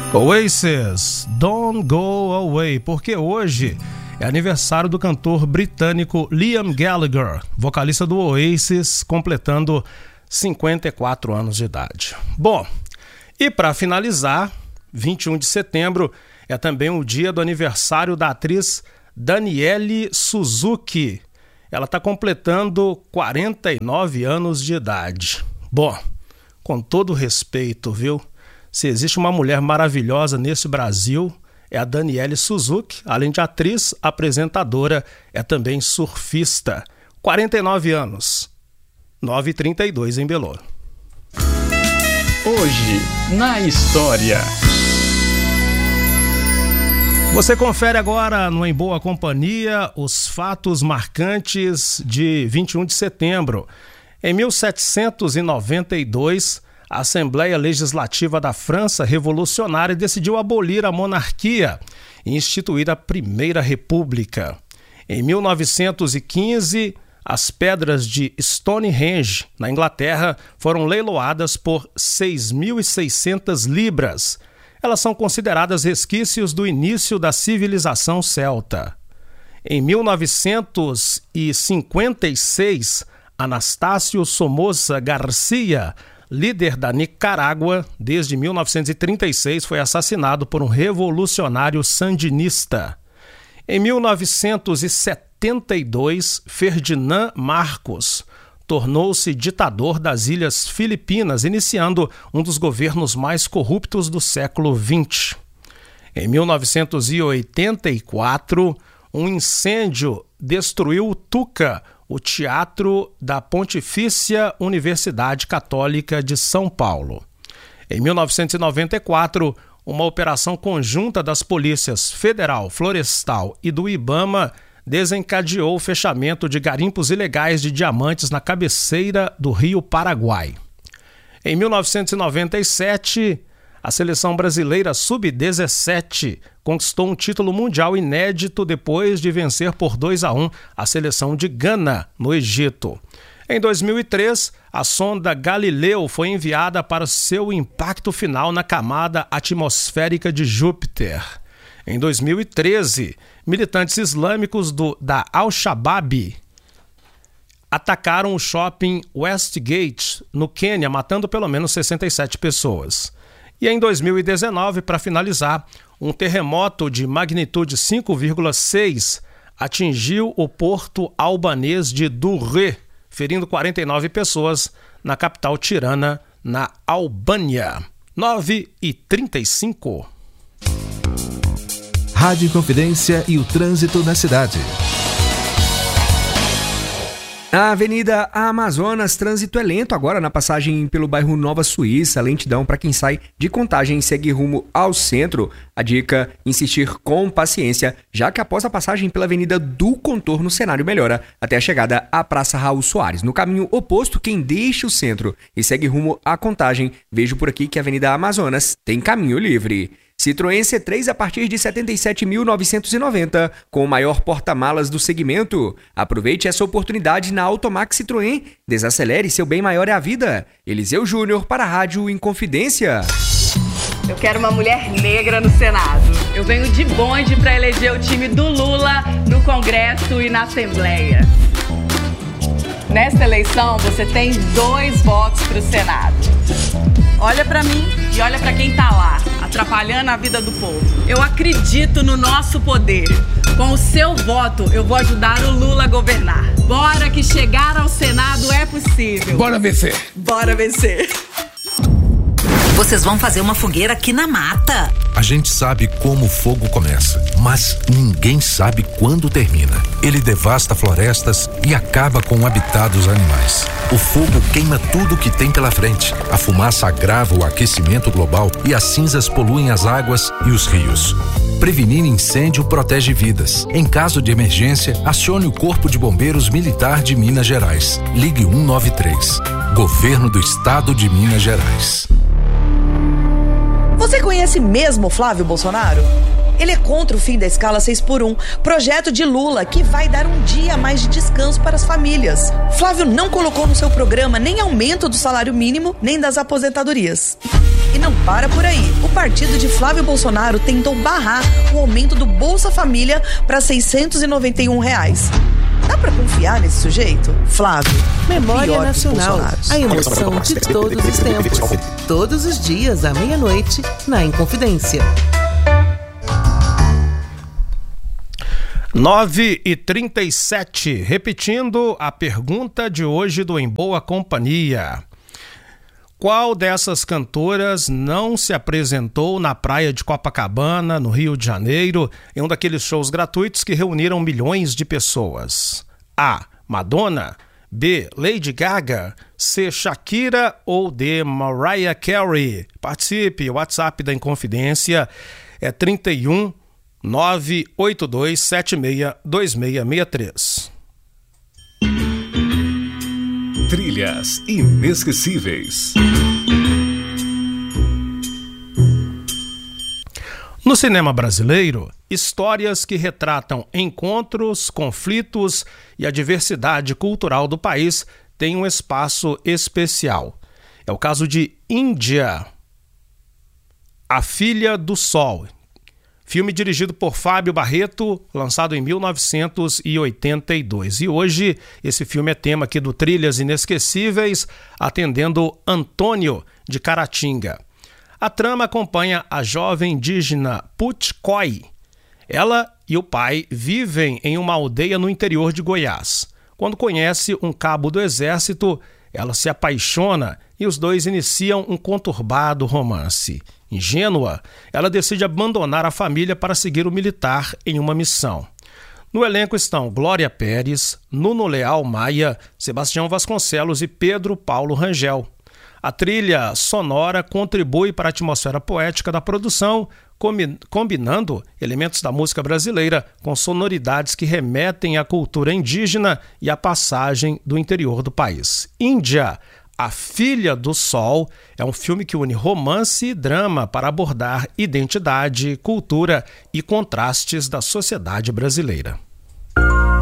Oasis, Don't Go Away, porque hoje é aniversário do cantor britânico Liam Gallagher, vocalista do Oasis, completando 54 anos de idade. Bom, e para finalizar, 21 de setembro é também o dia do aniversário da atriz Danielle Suzuki. Ela está completando 49 anos de idade. Bom, com todo respeito, viu? Se existe uma mulher maravilhosa nesse Brasil, é a Danielle Suzuki. Além de atriz, apresentadora, é também surfista. 49 anos, 9h32 em Belo. Hoje, na história. Você confere agora no Em Boa Companhia os fatos marcantes de 21 de setembro. Em 1792, a Assembleia Legislativa da França Revolucionária decidiu abolir a monarquia e instituir a Primeira República. Em 1915, as pedras de Stonehenge, na Inglaterra, foram leiloadas por 6.600 libras. Elas são consideradas resquícios do início da civilização celta. Em 1956, Anastácio Somoza Garcia, líder da Nicarágua desde 1936, foi assassinado por um revolucionário sandinista. Em 1972, Ferdinand Marcos tornou-se ditador das Ilhas Filipinas, iniciando um dos governos mais corruptos do século XX. Em 1984, um incêndio destruiu o Tuca, o Teatro da Pontifícia Universidade Católica de São Paulo. Em 1994, uma operação conjunta das polícias Federal, Florestal e do IBAMA desencadeou o fechamento de garimpos ilegais de diamantes na cabeceira do Rio Paraguai. Em 1997, a seleção brasileira sub-17 conquistou um título mundial inédito depois de vencer por 2-1 a seleção de Gana, no Egito. Em 2003, a sonda Galileu foi enviada para seu impacto final na camada atmosférica de Júpiter. Em 2013, militantes islâmicos da Al-Shabaab atacaram o shopping Westgate, no Quênia, matando pelo menos 67 pessoas. E em 2019, para finalizar, um terremoto de magnitude 5,6 atingiu o porto albanês de Durrës, ferindo 49 pessoas na capital tirana, na Albânia. 9h35. Rádio Inconfidência e o trânsito na cidade. Na Avenida Amazonas, trânsito é lento agora na passagem pelo bairro Nova Suíça, lentidão para quem sai de Contagem e segue rumo ao centro. A dica, insistir com paciência, já que após a passagem pela Avenida do Contorno, o cenário melhora até a chegada à Praça Raul Soares. No caminho oposto, quem deixa o centro e segue rumo à Contagem, vejo por aqui que a Avenida Amazonas tem caminho livre. Citroën C3 a partir de R$ 77.990, com o maior porta-malas do segmento. Aproveite essa oportunidade na Automax Citroën. Desacelere, seu bem maior é a vida. Eliseu Júnior para a Rádio Inconfidência. Eu quero uma mulher negra no Senado. Eu venho de bonde para eleger o time do Lula no Congresso e na Assembleia. Nesta eleição, você tem 2 votos para o Senado. Olha para mim e olha para quem tá lá, atrapalhando a vida do povo. Eu acredito no nosso poder. Com o seu voto, eu vou ajudar o Lula a governar. Bora que chegar ao Senado é possível. Bora vencer. Bora vencer. Vocês vão fazer uma fogueira aqui na mata. A gente sabe como o fogo começa, mas ninguém sabe quando termina. Ele devasta florestas e acaba com o habitat dos animais. O fogo queima tudo que tem pela frente. A fumaça agrava o aquecimento global e as cinzas poluem as águas e os rios. Prevenir incêndio protege vidas. Em caso de emergência, acione o Corpo de Bombeiros Militar de Minas Gerais. Ligue 193. Governo do Estado de Minas Gerais. Você conhece mesmo Flávio Bolsonaro? Ele é contra o fim da escala 6x1, projeto de Lula que vai dar um dia a mais de descanso para as famílias. Flávio não colocou no seu programa nem aumento do salário mínimo, nem das aposentadorias. E não para por aí. O partido de Flávio Bolsonaro tentou barrar o aumento do Bolsa Família para R$ 691. Dá pra confiar nesse sujeito? Flávio. Memória Nacional. A emoção de todos os tempos. Todos os dias, à meia-noite, na Inconfidência. 9h37, repetindo a pergunta de hoje do Em Boa Companhia. Qual dessas cantoras não se apresentou na praia de Copacabana, no Rio de Janeiro, em um daqueles shows gratuitos que reuniram milhões de pessoas? A. Madonna. B. Lady Gaga. C. Shakira ou D. Mariah Carey? Participe, o WhatsApp da Inconfidência é 31 982762663. Trilhas inesquecíveis. No cinema brasileiro, histórias que retratam encontros, conflitos e a diversidade cultural do país têm um espaço especial. É o caso de Índia, A Filha do Sol. Filme dirigido por Fábio Barreto, lançado em 1982. E hoje esse filme é tema aqui do Trilhas Inesquecíveis, atendendo Antônio de Caratinga. A trama acompanha a jovem indígena Putkoi. Ela e o pai vivem em uma aldeia no interior de Goiás. Quando conhece um cabo do exército, ela se apaixona e os dois iniciam um conturbado romance. Ingênua, ela decide abandonar a família para seguir o militar em uma missão. No elenco estão Glória Pérez, Nuno Leal Maia, Sebastião Vasconcelos e Pedro Paulo Rangel. A trilha sonora contribui para a atmosfera poética da produção, combinando elementos da música brasileira com sonoridades que remetem à cultura indígena e à passagem do interior do país. Índia, A Filha do Sol, é um filme que une romance e drama para abordar identidade, cultura e contrastes da sociedade brasileira.